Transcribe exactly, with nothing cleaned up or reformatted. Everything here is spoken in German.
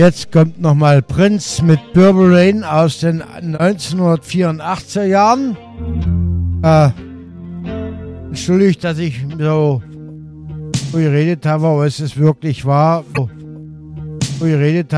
Jetzt kommt nochmal Prince mit Purple Rain aus den neunzehnhundertvierundachtziger Jahren. Äh, entschuldigt, dass ich so geredet habe, aber es ist wirklich wahr. So geredet habe.